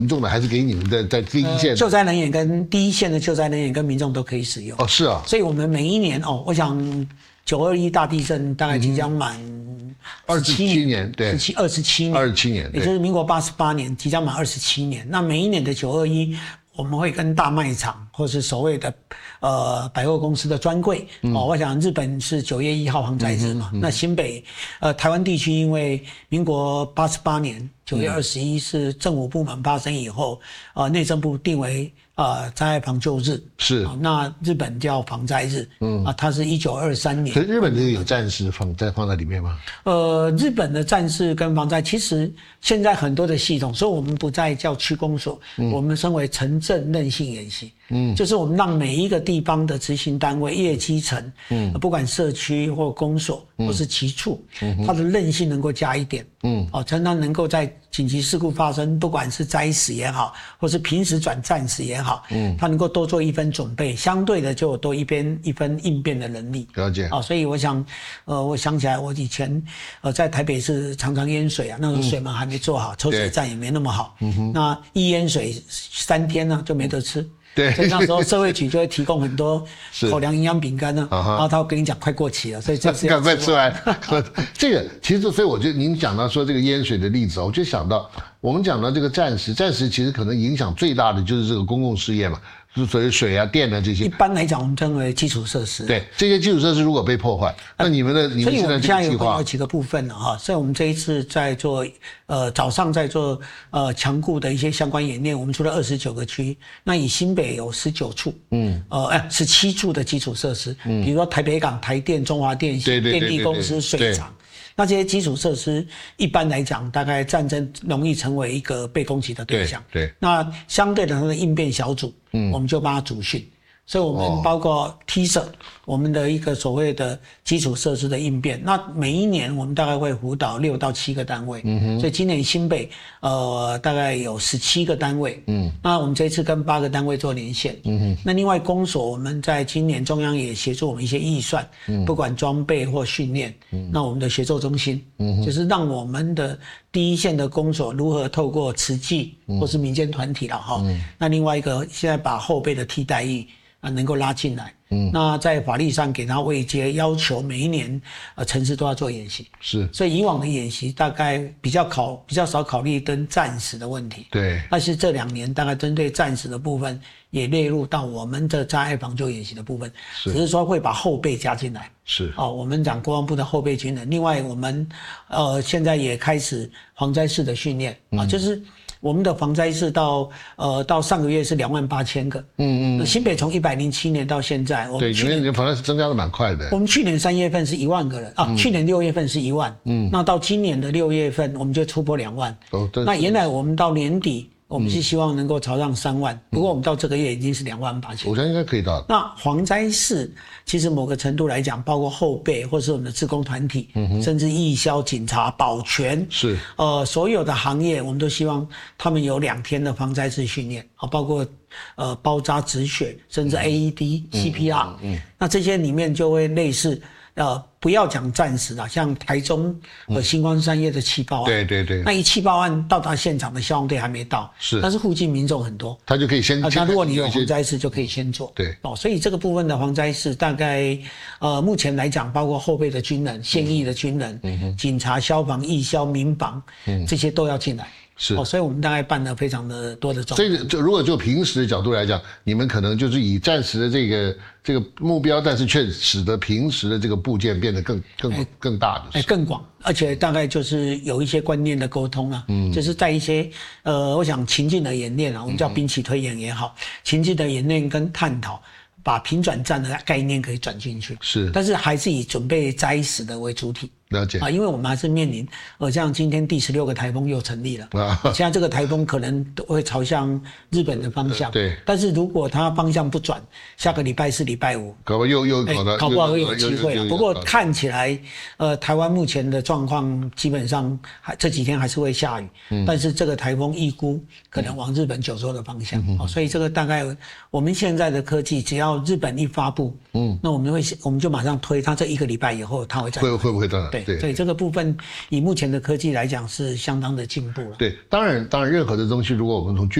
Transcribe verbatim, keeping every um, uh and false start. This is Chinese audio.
民众的，还是给你们的在第一线、呃、 救灾人员跟第一线的救灾人员跟民众都可以使用。 哦，是啊。 所以我们每一年哦，我想九二一大地震大概即将满二十七年，对， 二十七年， 二十七年， 也就是民国八十八年，即将满二十七年。那每一年的九二一，我们会跟大卖场或是所谓的呃百货公司的专柜、嗯、哦，我想日本是九月一号防灾日嘛，嗯嗯、那新北呃台湾地区因为民国八十八年九月二十一是政府部门发生以后，呃内政部定为呃灾害防救日， 是、 哦、那日本叫防灾日，嗯啊，它是一九二三年。 可是日本这个有战士放在放在里面吗？ 呃，日本的战士跟防灾其实现在很多的系统，所以我们不再叫区公所，嗯、我们称为城镇韧性演习。嗯，就是我们让每一个地方的执行单位、业基层，嗯，不管社区或公所，嗯、或是其处，嗯，它的韧性能够加一点，嗯，哦，才能能够在紧急事故发生，不管是灾死也好，或是平时转战死也好，嗯，它能够多做一分准备，相对的就有多一边一分应变的能力。 了解。 啊，所以我想，呃，我想起来，我以前呃在台北市常常淹水啊，那时候水门还没做好，抽水站也没那么好，嗯哼，那一淹水三天呢就没得吃。 对， 所以那时候社会局就会提供很多口粮营养饼干呢，然后他会跟你讲快过期了，所以这次赶快吃完。这个其实，所以我就您讲到说这个淹水的例子，我就想到我们讲到这个战时，战时其实可能影响最大的就是这个公共事业嘛，就是所谓水啊、电啊这些。 一般来讲，我们称为基础设施。 对，这些基础设施如果被破坏，那你们的、呃、你们现在这个计划有几个部分了哈。所以我们这一次在做呃早上在做呃强固的一些相关演练，我们除了二十九个区，那以新北有十九处，嗯，呃哎十七处的基础设施，嗯，比如说台北港、台电、中华电信、电力公司、水厂。那这些基础设施一般来讲，大概战争容易成为一个被攻击的对象。 对，对那相对的，它的应变小组，嗯，我们就帮他组训。所以我们包括 T 社、哦、我们的一个所谓的基础设施的应变，那每一年我们大概会辅导六到七个单位，嗯哼，所以今年新北呃大概有十七个单位，嗯，那我们这一次跟八个单位做连线，嗯哼，那另外公所我们在今年中央也协助我们一些预算，嗯，不管装备或训练，嗯，那我们的协作中心，嗯，就是让我们的第一线的公所如何透过慈济或是民间团体了哈，嗯，那另外一个现在把后备的替代役啊，能够拉进来，嗯，那在法律上给他位阶，要求每一年，呃，城市都要做演习， 是， 所以以往的演习大概比较考比较少考虑跟战时的问题， 对， 但是这两年大概针对战时的部分也列入到我们的灾害防救演习的部分，只是说会把后备加进来， 是， 哦，我们讲国防部的后备军人，另外我们呃现在也开始防灾式的训练啊，嗯，就是。我们的防灾室到呃到上个月是两万八千个，嗯嗯，新北从一百零七年到现在，我们对，因为防灾室增加的蛮快的。 我们去年三月份是一万个人啊，嗯，去年六月份是一万，嗯，那到今年的六月份我们就突破两万。哦，那原来我们到年底。我们是希望能够朝上三万，嗯，不过我们到这个月已经是两万八千。 我想应该可以到。 那防灾室其实某个程度来讲，包括后备或是我们的志工团体，嗯，甚至义消、警察、保全， 是呃所有的行业，我们都希望他们有两天的防灾式训练啊，包括呃包扎止血，甚至 A E D、C P R，嗯，那这些里面就会类似。呃，不要讲战时啦，像台中和新光三越的气爆案， 对对对， 那一气爆案到达现场的消防队还没到， 是， 但是附近民众很多， 他就可以先， 啊，那如果你有防灾室就可以先做， 对， 哦，所以这个部分的防灾室大概，呃，目前来讲，包括后备的军人、现役的军人、嗯、警察、消防、义消、民防，嗯，这些都要进来。 是， 哦，所以我们大概办了非常的多的种。 所以，就如果就平时的角度来讲，你们可能就是以战时的这个这个目标，但是却使得平时的这个部件变得更更、欸、更大的， 哎，更广，而且大概就是有一些观念的沟通啊，嗯，就是在一些呃，我想情境的演练啊，我们叫兵棋推演也好，嗯，情境的演练跟探讨。把平转战的概念可以转进去， 是， 但是还是以准备灾死的为主体。 了解啊， 因为我们还是面临，呃，像今天第十六个台风又成立了，啊，现在这个台风可能都会朝向日本的方向，呃、对。但是如果它方向不转，下个礼拜四、礼拜五， 搞不好又又搞到， 欸，搞不好会有机会了。不过看起来，呃，台湾目前的状况基本上还这几天还是会下雨，嗯，但是这个台风预估可能往日本九州的方向，嗯，哦，所以这个大概我们现在的科技，只要日本一发布，嗯，那我们会我们就马上推，它这一个礼拜以后它会再会会不会到？ 对。 对对，所以这个部分以目前的科技来讲是相当的进步了。 对，当然当然任何的东西，如果我们从军